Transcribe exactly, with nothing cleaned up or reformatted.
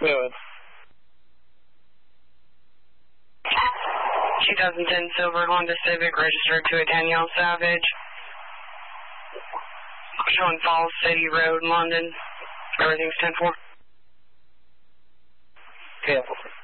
Good. twenty ten Silver Honda Civic registered to a Danielle Savage. Showing Falls City Road, London. Everything's ten four. Careful.